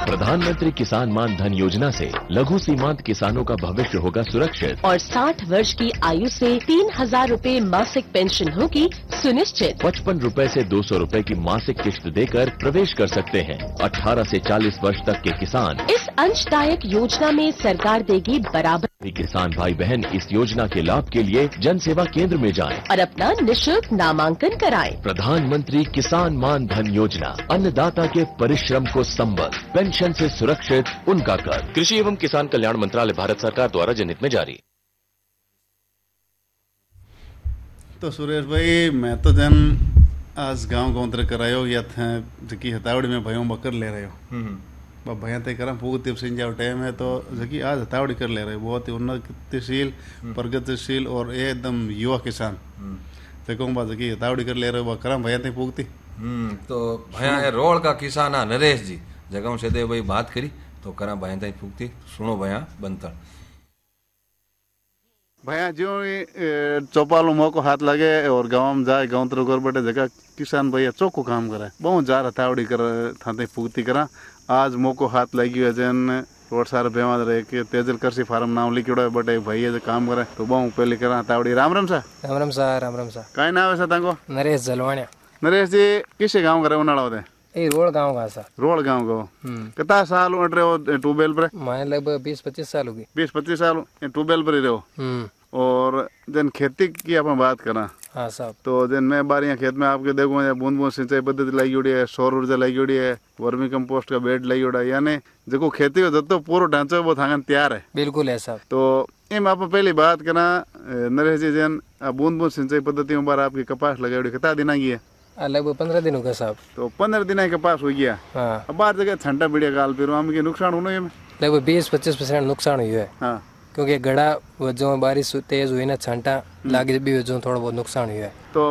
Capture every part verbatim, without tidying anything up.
प्रधानमंत्री किसान मान धन योजना से लघु सीमांत किसानों का भविष्य होगा सुरक्षित और साठ वर्ष की आयु से तीन हजार रूपए मासिक पेंशन होगी सुनिश्चित। पचपन रूपए से दो सौ रूपए की मासिक किश्त देकर प्रवेश कर सकते हैं। अठारह से चालीस वर्ष तक के किसान इस अंशदायक योजना में सरकार देगी बराबर। किसान भाई बहन इस योजना के लाभ के लिए जन सेवा केंद्र में जाएं और अपना निशुल्क नामांकन कराएं। प्रधानमंत्री किसान मान धन योजना, अन्नदाता के परिश्रम को संबल, पेंशन से सुरक्षित उनका कर। कृषि एवं किसान कल्याण मंत्रालय, भारत सरकार द्वारा जनहित में जारी। तो सुरेश भाई, मैं तो जन आज गांव गांव तरह करायो या था जकी हतावड़ी में भयों बकर ले रहे हो भैया तय करा पूग सिंह जाओ टाइम है तो जकी आज हतावड़ी कर ले रहे हो। बहुत ही उन्नतिशील, प्रगतिशील और एकदम युवा किसान देखो बा जकी हतावड़ी कर ले रहे हो करा भैया तय पूगती। हम्म तो भैया है रोड का किसान है नरेश जी जगह से दे भाई बात करी तो करा भैया तय पूगती। सुनो भैया बनता भैया जो चौपालों मौको हाथ लगे और गाँव में जाए गाँव तरह कर बैठे जगह किसान भैया चौको काम करे बहुत जा हथावड़ी कर थाते पूगती करा। आज मौको हाथ लगी है जन रोड सारे बेवाद रहे कि तेजल कृषि फार्म नाम लिखिड़ो बटे भैया जो काम करे तो बहु पहले करा हथावड़ी। राम राम सा। राम राम सा। राम राम सा। काय नाम है सा ताको? नरेश जलवाणिया। नरेश जी किसे गाँव करे उनाड़ा होते? ए रोड गाँव का सा। रोड गाँव को कितना साल उठ रहे हो ट्यूबवेल पर? मैं लगभग बीस पच्चीस साल होगी। बीस पच्चीस साल ट्यूबवेल पर ही रहो और जन खेती की अपन बात करा। हाँ साहब। तो जन मैं बार यहाँ खेत में आपके देखूँ बूंद बूंद सिंचाई पद्धति लगी उड़ी है, सौर ऊर्जा लगी उड़ी है, वर्मी कंपोस्ट का बेड लगी उड़ा है, यानी जो खेती हो जतो पूरा ढांचा वो थांगन तैयार है। बिल्कुल है साहब। तो इम आप पहली बात करा नरेश जी जन बूंद बूंद सिंचाई पद्धति में बार आपकी कपास लगाई उड़ी कितना दिन की है? लगभग पंद्रह दिन हो गया साहब। तो पंद्रह दिन कपास हो गया। हाँ। अब बार जगह ठंडा बढ़िया काल फिर आम के नुकसान होना है? लगभग बीस पच्चीस परसेंट नुकसान हुई है। हाँ। क्योंकि गड़ा वजह बारिश तेज हुई ना छांटा लागे भी वजह थोड़ा बहुत नुकसान हुआ है। तो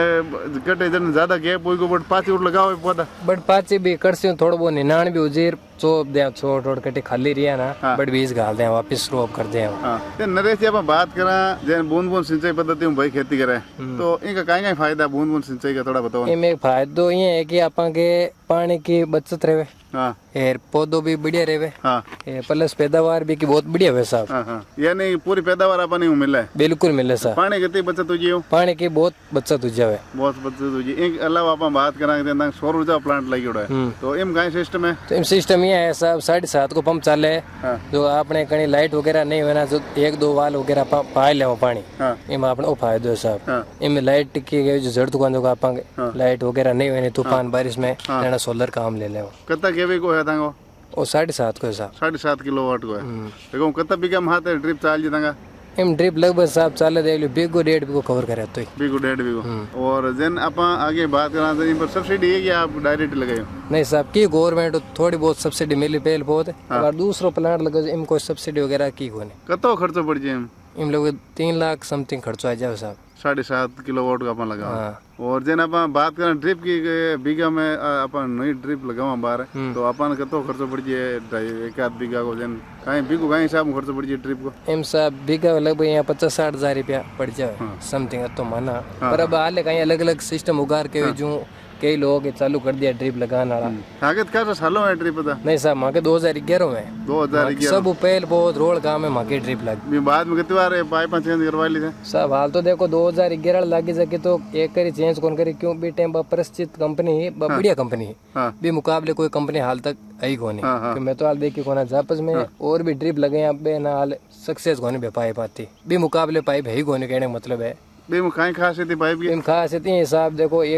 पते कटे जन ज्यादा गैप होई को बट पाची उठ लगाओ पता बट पाची भी करसी थोड़ा बहुत निनान भी उजीर चोप दे छोड़ छोड़ कटे खाली रिया ना। हाँ। बट बीज गाल दे वापस रोप कर दे। हां ते नरेश जी अपन बात करा जन बूंद बूंद सिंचाई पद्धति में भाई खेती करे तो इनका काई काई फायदा बूंद बूंद सिंचाई का थोड़ा बताओ। इनमें फायदो ये है कि अपन के पानी की बचत रहे। हाँ। एर पौधों भी बढ़िया रहे। हाँ। प्लस पैदावार भी की बहुत बढ़िया है साहब। हाँ हाँ। यानी पूरी पैदावार अपन को मिले? बिल्कुल मिले साहब। पानी कितनी बचत हुई? पानी की बहुत बचत हो जावे। बहुत बचत हुई। एक अलावा अपन बात करेंगे सौर ऊर्जा प्लांट लगी उड़ा है तो इम काई सिस्टम है? तो इम सिस्टम ये है साहब साढ़े सात को पंप चाले। हाँ। जो आपने कहीं लाइट वगैरह नहीं होना जो एक दो वाल वगैरह पाए ले पानी। हाँ। इम आपने वो फायदो है साहब। हाँ। इम लाइट की गई जो जड़ दुकान जो आप लाइट वगैरह नहीं होनी तूफान बारिश में लेना सोलर काम ले ले। कितना केवी को है तांगो? वो साढ़े सात को है साहब। साढ़े सात किलोवाट को है। देखो कितना बीघा में हाथ है ड्रिप चाल जीतांगा? इम ड्रिप लगभग साहब चाले देख लो बीगो डेढ़ बीगो कवर करे तो बीगो डेढ़ बीगो। और जन अपन आगे बात करा तो इन पर सब्सिडी है कि आप डायरेक्ट लगाए? नहीं साहब की गवर्नमेंट थोड़ी बहुत सब्सिडी मिली पहले बहुत है। हाँ। अगर दूसरो प्लांट लगे इम कोई सब्सिडी वगैरह की कोनी। कतो खर्चो पड़ जाए? इम लोग तीन लाख समथिंग खर्चो आ जाए साहब। साढ़े सात किलोवाट का अपन लगा। हाँ। और जन अपन बात करें ड्रिप की बीघा में अपन नई ड्रिप लगावा बार तो अपन कतो खर्चो पड़ जाए एक आध बीघा को जन कहीं बीघो कहीं हिसाब खर्चो पड़ जाए ड्रिप को? एम साहब बीघा लगभग यहाँ पचास साठ हजार रुपया पड़ जाए। हाँ। समथिंग तो माना। हाँ। पर अब हाल कहीं अलग अलग सिस्टम उगार के। हाँ। जो कई लोग चालू कर दिया ड्रिप लगाना वाला। आगे क्या सालों में ड्रिप था? नहीं साहब माके दो हजार ग्यारह में। दो हजार ग्यारह सब पहले बहुत रोड काम है माके ड्रिप लगी। बाद में कितनी बार पाइप चेंज करवा ली थे? साहब हाल तो देखो दो हजार ग्यारह लगी जाके तो एक करी चेंज कौन करी क्यों भी टाइम परिचित कंपनी है बढ़िया कंपनी है। हाँ। भी मुकाबले कोई कंपनी हाल तक आई कोनी। हाँ हाँ। मैं तो हाल देखी कोना जापस में। हाँ। और भी ड्रिप लगे यहाँ ना हाल सक्सेस कोनी बे पाइप आती भी मुकाबले पाइप है ही कोनी कहने मतलब है। खासियत पाइप की खासियत साहब देखो